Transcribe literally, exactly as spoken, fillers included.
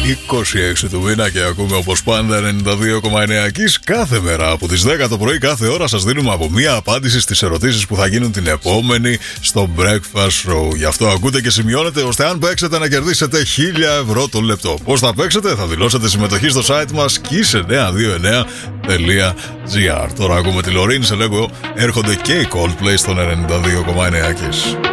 είκοσι έξι του μήνα και ακούμε όπως πάντα ενενήντα δύο κόμμα εννέα Kiss. Κάθε μέρα από τις δέκα το πρωί, κάθε ώρα σας δίνουμε από μία απάντηση στις ερωτήσεις που θα γίνουν την επόμενη στο Breakfast Show. Γι' αυτό ακούτε και σημειώνετε, ώστε αν παίξετε να κερδίσετε χίλια ευρώ το λεπτό. Πώς θα παίξετε? Θα δηλώσετε συμμετοχή στο site μας kiss εννιά δύο εννιά τελεία τζι άρ. Τώρα ακούμε τη Λωρίν, σε λέγω έρχονται και οι Coldplay στον ενενήντα δύο κόμμα εννέα Kiss.